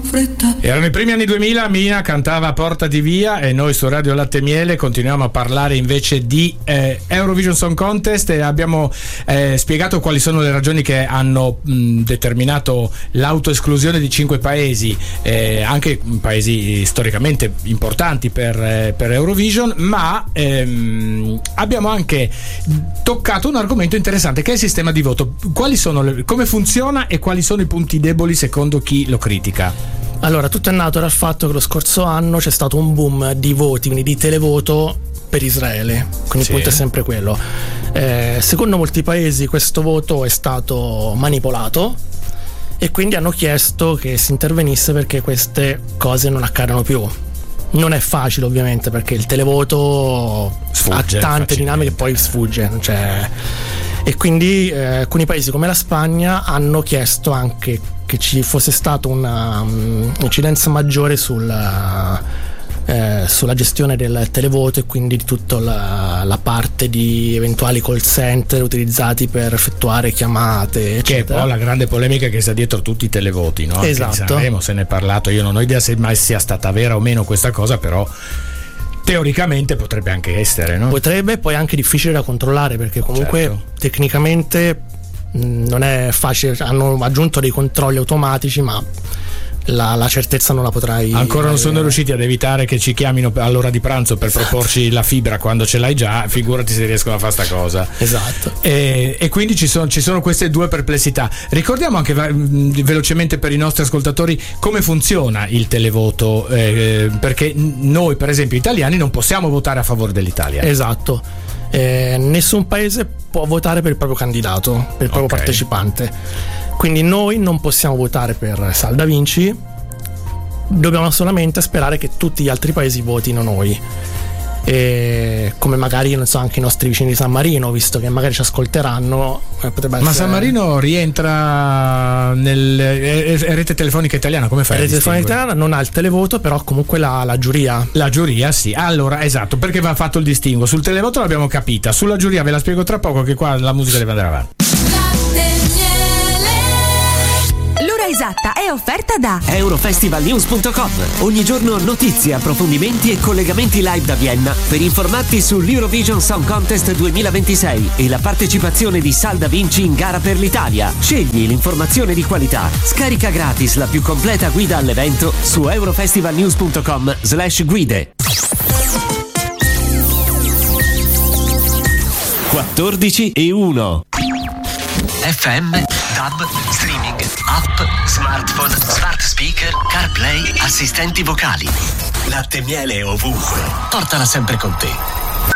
fretta. Erano i primi anni 2000, Mina cantava Portati via e noi su Radio Latte e Miele continuiamo a parlare invece di Eurovision Song Contest e abbiamo spiegato quali sono le ragioni che hanno determinato l'autoesclusione di 5 paesi, anche paesi storicamente importanti per Eurovision, ma abbiamo anche toccato un argomento interessante che è il sistema di voto. Quali sono come funziona e quali sono i punti deboli secondo chi lo critica? Allora, tutto è nato dal fatto che lo scorso anno c'è stato un boom di voti, quindi di televoto per Israele, quindi il punto è sempre quello. Secondo molti paesi questo voto è stato manipolato e quindi hanno chiesto che si intervenisse perché queste cose non accadano più. Non è facile ovviamente perché il televoto sfugge, ha tante dinamiche e poi sfugge, e quindi alcuni paesi come la Spagna hanno chiesto anche che ci fosse stata un'incidenza maggiore sulla gestione del televoto e quindi di tutta la parte di eventuali call center utilizzati per effettuare chiamate, eccetera. Che è poi la grande polemica che sta dietro tutti i televoti, no? Esatto. Anche di Sanremo se ne è parlato, io non ho idea se mai sia stata vera o meno questa cosa, però teoricamente potrebbe anche essere, no? Potrebbe, poi è anche difficile da controllare perché comunque tecnicamente non è facile, hanno aggiunto dei controlli automatici ma la certezza non la potrai ancora non sono riusciti ad evitare che ci chiamino all'ora di pranzo per proporci la fibra quando ce l'hai già, figurati se riescono a fare sta cosa. Esatto. E quindi ci sono queste due perplessità. Ricordiamo anche velocemente per i nostri ascoltatori come funziona il televoto, perché noi per esempio italiani non possiamo votare a favore dell'Italia. Esatto. Nessun paese può votare per il proprio candidato, per il proprio partecipante, quindi noi non possiamo votare per Salda Vinci, dobbiamo solamente sperare che tutti gli altri paesi votino noi, e come magari non so anche i nostri vicini di San Marino, visto che magari ci ascolteranno, potrebbe essere... Ma San Marino rientra nel rete telefonica italiana, come fai? La rete telefonica italiana non ha il televoto, però comunque la giuria. La giuria, sì. Allora, esatto, perché va fatto il distinguo. Sul televoto l'abbiamo capita, sulla giuria ve la spiego tra poco, che qua la musica deve andare avanti. Esatta è offerta da Eurofestivalnews.com. Ogni giorno notizie, approfondimenti e collegamenti live da Vienna per informarti sull'Eurovision Song Contest 2026 e la partecipazione di Salda Vinci in gara per l'Italia. Scegli l'informazione di qualità. Scarica gratis la più completa guida all'evento su eurofestivalnews.com/guide. 14:01 FM, DAB, streaming, app, smartphone, smart speaker, CarPlay, assistenti vocali. Latte e miele ovunque. Portala sempre con te.